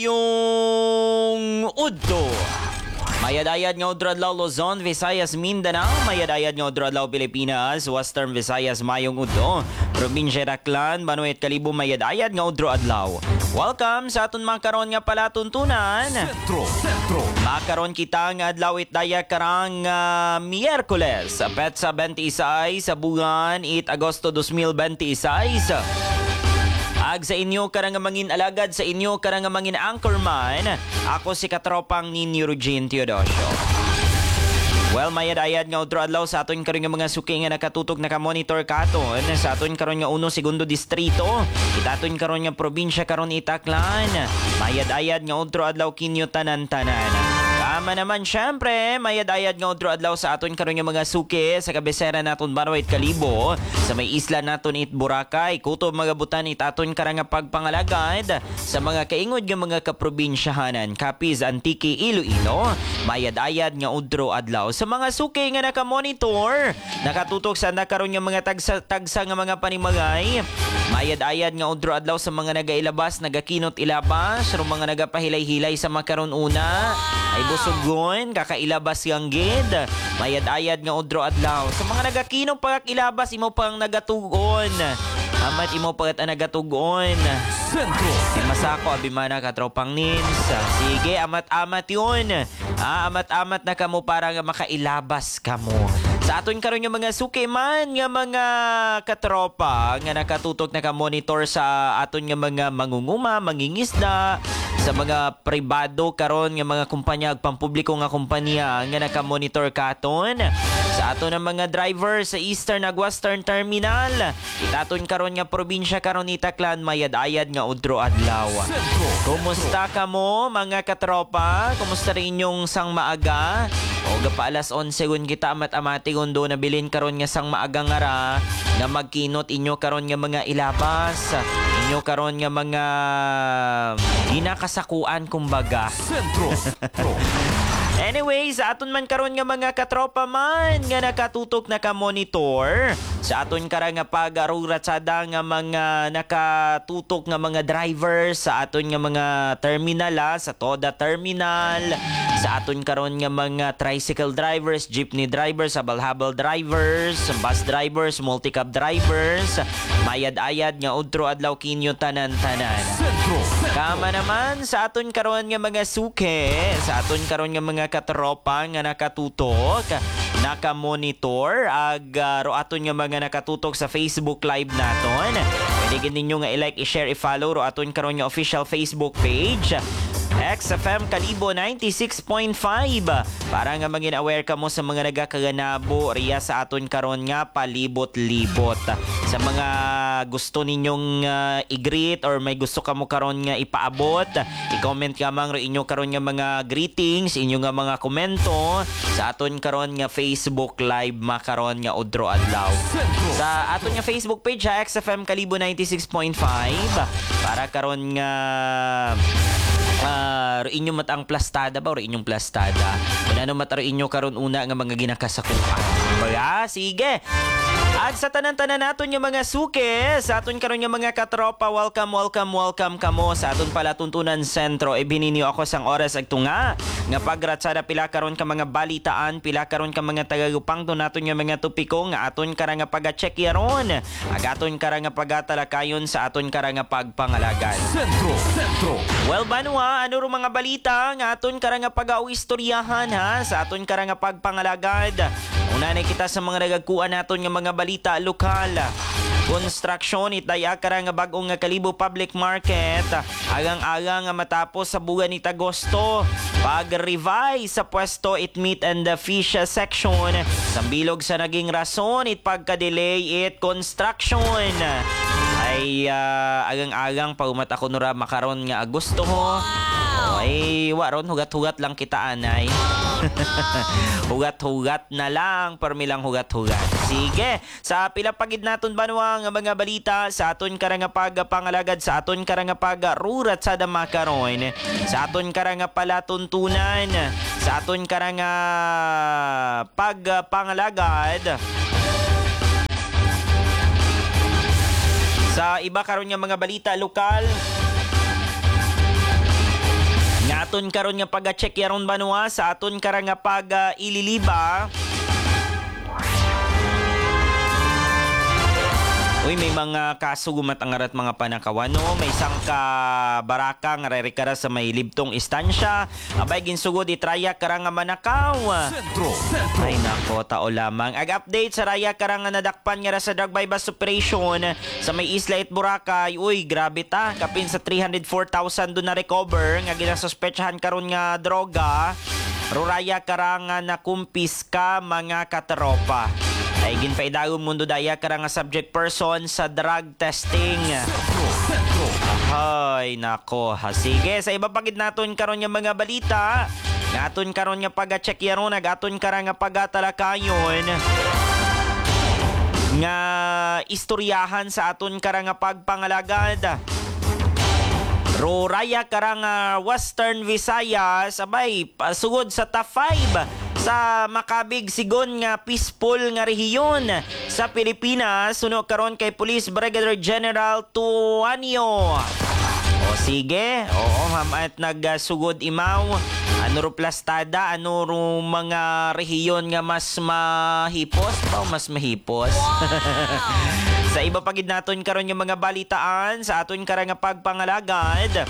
Mayong Udto. Mayadayad nga udro adlaw Luzon, Visayas, Mindanao. Mayadayad nga udro adlaw Pilipinas, Western Visayas, Mayong Udto. Probinsya Raklan, Banuet, Kalibo, mayadayad nga udro adlaw. Welcome sa aton makaron nga palatuntunan. Sentro. Makaron kita nga adlaw itdaya karang Miyerkules, petsa 26 sa buwan 8 Agosto 2026. Ag sa inyo karang mangin alagad, sa inyo karang mangin anchorman, ako si katropang ninyo Eugene Teodosio. Well, mayad-ayad nga udro adlaw sa aton karon nga mga suki nga nakatutok naka-monitor katon sa aton karon nga 1 segundo distrito. Kita aton karon nga probinsya karon Itaklan. Mayad-ayad nga udro adlaw kinyo tanan-tanan. Tama naman syempre, mayad-ayad nga udro adlaw sa aton karon nga mga suki sa kabisera naton Banuet, Kalibo, sa may isla naton it Boracay, kutob mga butan it aton karang nga pagpangalagad sa mga kaingod nga mga kaprobinsyahanan, Capiz, Antique, Iloilo. Mayad-ayad nga udro adlaw sa mga suki nga naka-monitor, nakatutok sa nakaron nga mga tagsa nga mga panimagay. Mayad-ayad nga udro adlaw sa mga nagailabas, nagakinot ilabas, ro mga nagapahilay-hilay sa makaron una. Ay busugon, kakailabas yang gid. Mayad-ayad nga udro adlaw sa mga nagakinong pagkakilabas, imo pang nagatugon. Amat imo pagat ang nagatugon. Sentro. Masako abimana katropang nins. Sige, amat-amat yun. Amat-amat na kamo para nga makailabas kamo. Sa aton karon nga mga suki man nga mga katropa nga nakatutok naka-monitor sa aton nga mga mangunguma, mangingisda, sa mga pribado karon nga mga kumpanya ag pampubliko nga kumpanya nga naka-monitor katon. Sa aton nga mga driver sa Eastern ag Western Terminal, itaton karon nga probinsya karon Itaklan, mayad-ayad nga udro adlaw. Kumusta kamo mga katropa? Kumusta rin inyong sang maaga? O gapa alas 11 gun kita amat-amati gundo na bilin karon nga sang maaga nga ra nga magkinot inyo karon nga mga ilabas, inyo karon nga mga ginakasakuan kumbaga. Sentro. Anyway, sa aton man karon nga mga katropa man nga nakatutok naka-monitor, sa aton karang nga pag-aruratsada nga mga nakatutok nga mga drivers sa aton nga mga terminal, sa Toda Terminal, sa aton karon nga mga tricycle drivers, jeepney drivers, habal-habal drivers, bus drivers, multi-cab drivers, mayad-ayad nga udro adlaw kinyo tanan-tanan. Kama naman sa aton karon nga mga suke, sa aton karon nga mga katropa nga nakatutok, naka-monitor, ag ro aton nga mga nakatutok sa Facebook Live naton. Pwede gid ninyo nga i-like, i-share, i-follow ro aton karon nga official Facebook page. XFM Kalibo 96.5 para nga maging aware ka mo sa mga nagakaganabo riya sa aton karon nga palibot-libot. Sa mga gusto ninyong i-greet or may gusto ka mo karon nga ipaabot, i-comment ka mang inyo karon nga mga greetings, inyo nga mga komento sa aton karon nga Facebook Live makaron nga udro adlaw. Sa aton nga Facebook page XFM Kalibo 96.5 para karon nga inyong matang plastada ba or inyong plastada? Ano mataro inyo karon una nga mga ginakasakuan. Baga, sige. At sa tanan-tanan naton yung mga suke, sa aton karon yung mga katropa, welcome kamo sa aton palatuntunan sentro. Ibininyo ako sang oras agtunga nga pagratsada pila karon ka mga balitaan, pila karon ka mga tagagupang to naton yung mga tupiko nga aton karang nga paga-check yaron. Ag aton karang nga pagatalakayon sa aton karang nga pagpangalagan. Sentro. Well, banwa, ano ro mga balita nga aton karang nga pag-istoryahan ha sa aton karang nga pagpangalagad. Una na kita sa mga nagagkuan naton nga mga balita lokal. Construction itaya karang nga bag-ong nga Kalibo Public Market agang-agang nga matapos sa buwan ni Agosto. Pag-revise sa pwesto it meat and the fish section. Sambilog sa naging rason it pagka-delay it construction. Ay agang-agang pag umata ko nura makaron nga Agosto ho. Ay waron hugat-hugat lang kita anay. Hugat-hugat na lang, permilang hugat-hugat. Sige, sa pila pagid naton banwa nga mga balita sa aton karang nga pagpangalagad, sa aton karang nga pagrurat sa damakaron, sa aton karang nga palatuntunan, sa aton karang nga pagpangalagad. Sa iba karon nga mga balita lokal, aton karon nga pag-check yaron banwa sa aton karang nga pag-ililiba. Uy, may mga kaso gumatangarat mga panakawan, no? May isang ka baraka nga rerikara sa may libtong istansya. Abay, ginsugod itraya karang nga manakaw. Sentro. Ay nako, tao lamang. Ag-update sa raya karang nga nadakpan nga sa drug bypass operation sa may Isla at Boracay. Uy, grabe ta. Kapin sa 304,000 doon na recover. Nga ginasuspetsahan karon nga droga. Ruraya karang nga nakumpiska mga katropa. Ay ginpaidagong mundo daya karang nga subject person sa drug testing. Ay nako, ha. Sige, sa iba pagid naton karon nga mga balita. Ngaton karon nga pag-check yaron, nagaton karang nga pagatalakayon nga istoryahan sa aton karang nga pagpangalagad. Ruraya karang Western Visayas, abay, pasugod sa top 5 sa makabig sigon nga peaceful nga rehiyon sa Pilipinas. Suno karon kay Police Brigadier General Tuanio. O sige, oo ma'am, at nagsugod imaw. Ano ro plastada, ano ro mga rehiyon nga mas mahipos pa o mas mahipos? Wow! Sa iba pagid naton karon yung mga balitaan sa aton karang nga pagpangalagad.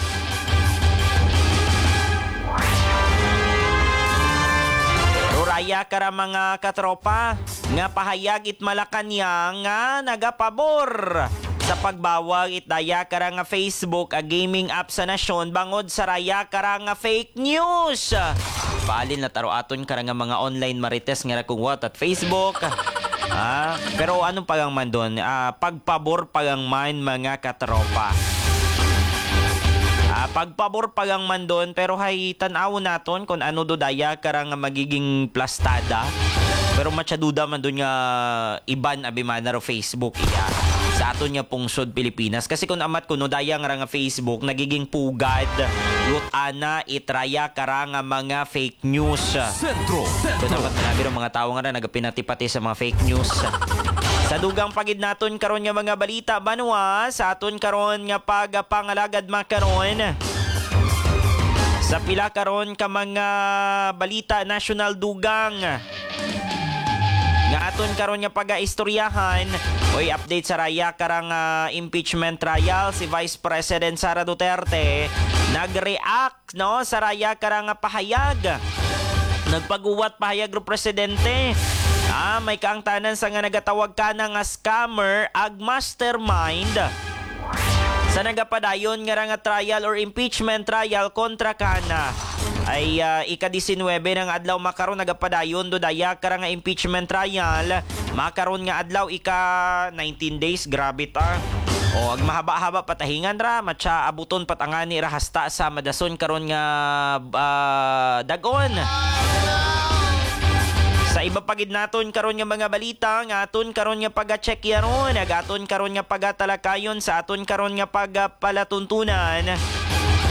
Ruraya kara mga katropa nga pahayag it Malacañang nga nagapabor sa pagbawag it daya kara nga Facebook a gaming app sa nasyon bangod sa raya kara nga fake news. Baalin na taro aton kara nga mga online marites nga kung what at Facebook. Pero anong pagang man doon? Pagpabor pagang man mga katropa. Pagpabor pagang man doon, pero hay tanaw naton kung ano do daya karang magiging plastada. Pero matyaduda man doon nga iban abimana ro Facebook iya sa aton nga pungsod Pilipinas. Kasi kung amat kuno daya nga Facebook nagiging pugad lut ana itraya karang mga fake news. Sentro. Kung amat na mga tao nga nagapinati-pati sa mga fake news. Sa dugang pagid naton karon nga mga balita banwa sa aton karon nga pagpangalagad makaron. Sa pila karon ka mga balita national dugang. Nga aton karon nga pagaistoryahan, oy update sa raya karang impeachment trial si Vice President Sara Duterte nag-react no sa raya karang pahayag. Nagpaguwat pahayag ro presidente. May kaangtanan sa nga nagatawag ka na nga scammer ag mastermind sa nagapadayon nga trial or impeachment trial kontra kana. Ay ika-19 ng adlaw makaron nagapadayon do daya karang impeachment trial. Makaron nga adlaw ika 19 days, grabe ta. O ag mahaba-haba patahingan ra matsa abuton patangani ra hasta sa madason karon nga dagon. Sa iba pagid naton karon nga mga balita nga aton karon nga pag-check yaron, agaton karon nga pagatalakayon sa aton karon nga pagpalatuntunan.